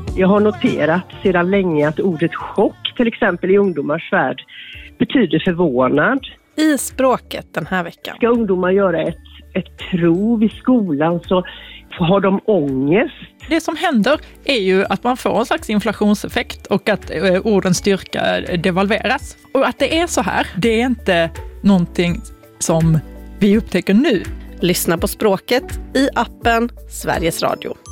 Jag har noterat sedan länge att ordet chock, till exempel i ungdomars värld, betyder förvånad. I språket den här veckan. Ska ungdomar göra ett prov i skolan så har de ångest. Det som händer är ju att man får en slags inflationseffekt och att ordens styrka devalveras. Och att det är så här, det är inte någonting som vi upptäcker nu. Lyssna på språket i appen Sveriges Radio.